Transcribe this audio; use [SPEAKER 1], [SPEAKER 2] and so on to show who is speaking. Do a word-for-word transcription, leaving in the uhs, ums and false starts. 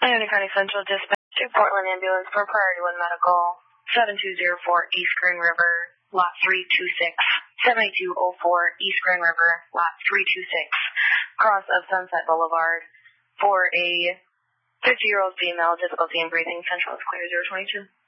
[SPEAKER 1] Iona County Central Dispatch to Portland Ambulance for Priority one Medical, seven two zero four East Green River, Lot three two six, seven two zero four East Green River, Lot three two six, cross of Sunset Boulevard, for a fifty-year-old female, difficulty in breathing, Central is clear, zero twenty-two.